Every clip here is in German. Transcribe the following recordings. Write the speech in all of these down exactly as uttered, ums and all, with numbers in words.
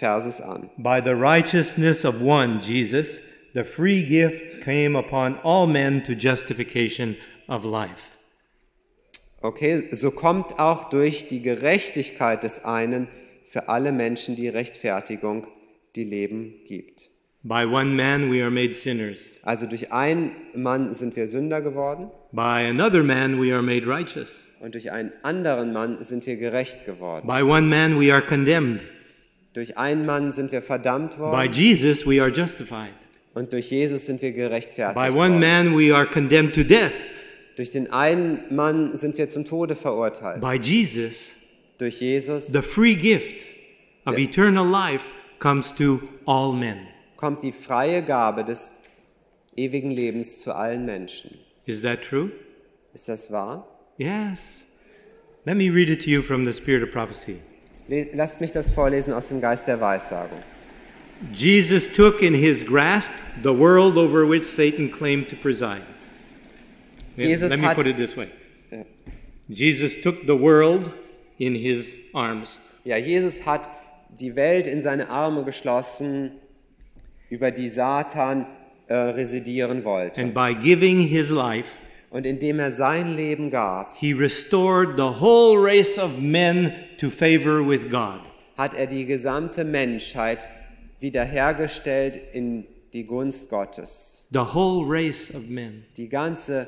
Verses an. By the righteousness of one, Jesus, the free gift came upon all men to justification of life. Okay, so kommt auch durch die Gerechtigkeit des einen für alle Menschen die Rechtfertigung, die Leben gibt. By one man we are made sinners. Also durch einen Mann sind wir Sünder geworden. By another man we are made righteous. Und durch einen anderen Mann sind wir gerecht geworden. By one man we are condemned. Durch einen Mann sind wir verdammt worden. By Jesus we are justified. Und durch Jesus sind wir gerechtfertigt By one worden. man we are condemned to death. Durch den einen Mann sind wir zum Tode verurteilt. By Jesus, Durch Jesus the free gift of Yeah. eternal life comes to all men. kommt die freie Gabe des ewigen Lebens zu allen Menschen. Is that true? Ist das wahr? Yes. Let me read it to you from the spirit of prophecy. Le- Lasst mich das vorlesen aus dem Geist der Weissagung. Jesus took in his grasp the world over which Satan claimed to preside. Jesus Let me hat- put it this way. Ja. Jesus took the world in his arms. Ja, Jesus hat die Welt in seine Arme geschlossen, über die Satan äh, residieren wollte. And by giving his life, Und indem er sein Leben gab, he restored the whole race of men to favor with God. hat er die gesamte Menschheit wiederhergestellt in die Gunst Gottes. The whole race of men. Die ganze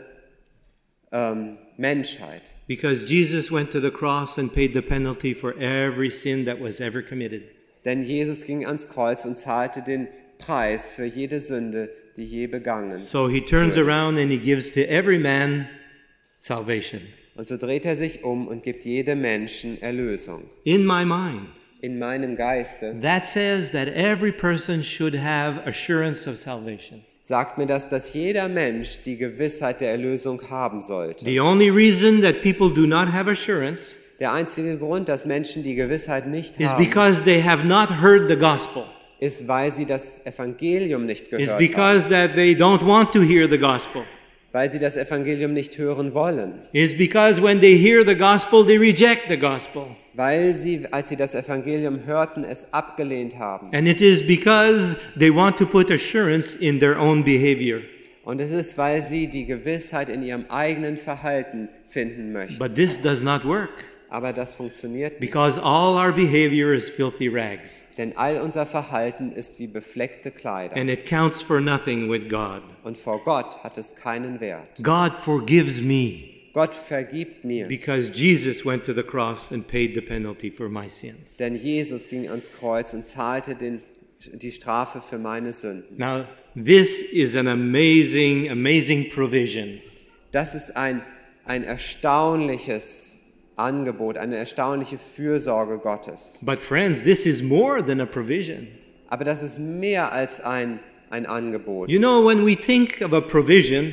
ähm, Menschheit. Because Jesus went to the cross and paid the penalty for every sin that was ever committed. Denn Jesus ging ans Kreuz und zahlte den Preis für jede Sünde, die je begangen. So he turns around and he gives to every man salvation. Und so dreht er sich um und gibt jedem Menschen Erlösung. In my mind, In meinem Geiste that says that every person should have assurance of salvation. sagt mir das, dass jeder Mensch die Gewissheit der Erlösung haben sollte. The only reason that people do not have assurance Der einzige Grund, dass Menschen die Gewissheit nicht is haben, because they have not heard the gospel. ist, weil sie das Evangelium nicht Is gehört haben. because that they don't want to hear the gospel. Weil sie das Evangelium nicht hören wollen. Is because when they hear the gospel, they reject the gospel. Weil sie, als sie das Evangelium hörten, es abgelehnt haben. And it is because they want to put assurance in their own behavior. Und es ist, weil sie die Gewissheit in ihrem eigenen Verhalten finden möchten. But this does not work Aber das funktioniert nicht. because all our behavior is filthy rags. Denn all unser Verhalten ist wie befleckte Kleider. And it counts for nothing with God. Und vor Gott hat es keinen Wert. God forgives me Gott vergibt mir. because Jesus went to the cross and paid the penalty for my sins. Denn Jesus ging ans Kreuz und zahlte den, die Strafe für meine Sünden. Now, this is an amazing, amazing provision. Das ist ein, ein erstaunliches Angebot, eine erstaunliche Fürsorge Gottes. But friends, this is more than a provision. Aber das ist mehr als ein, ein Angebot. You know, when we think of a provision,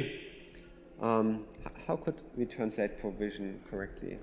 Um, how could we translate provision correctly?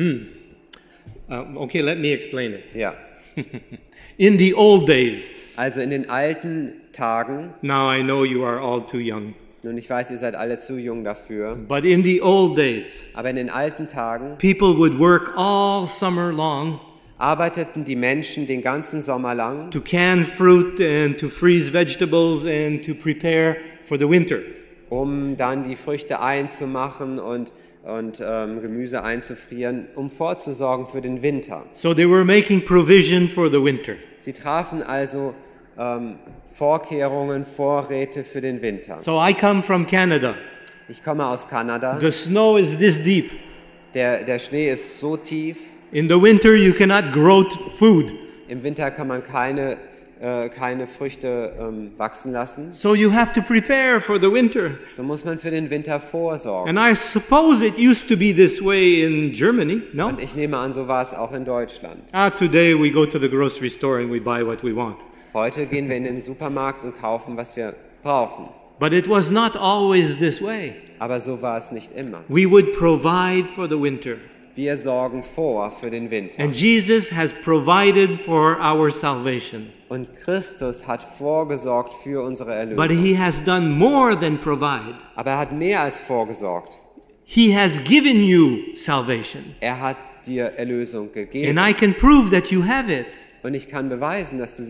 uh, okay, let me explain it. Ja, In the old days, also in den alten Tagen, now I know you are all too young, und ich weiß, ihr seid alle zu jung dafür, but in the old days, aber in den alten Tagen people would work all summer long arbeiteten die Menschen den ganzen Sommer lang, to can fruit and to freeze vegetables and to prepare for the winter. um dann die Früchte einzumachen und, und ähm, Gemüse einzufrieren, um vorzusorgen für den Winter. So they were making provision for the winter. Sie trafen also ähm, Vorkehrungen, Vorräte für den Winter. So I come from Canada. Ich komme aus Kanada. The snow is this deep. Der, der Schnee ist so tief. In the winter, you cannot grow t- food. Im Winter kann man keine, äh, keine Früchte ähm, wachsen lassen. So you have to prepare for the winter. So muss man für den Winter vorsorgen. And I suppose it used to be this way in Germany, no? Und ich nehme an, so war es auch in Deutschland. Ah, today we go to the grocery store and we buy what we want. Heute gehen wir in den Supermarkt und kaufen, was wir brauchen. But it was not always this way. Aber so war es nicht immer. We would provide for the winter. Wir sorgen vor für den Winter. And Jesus has provided for our salvation. Und Christus hat vorgesorgt für unsere But Erlösung. he has done more than provide. Aber er hat mehr als vorgesorgt. He has given you salvation. Er hat dir Erlösung gegeben. And I can prove that you have it. Und ich kann beweisen, dass du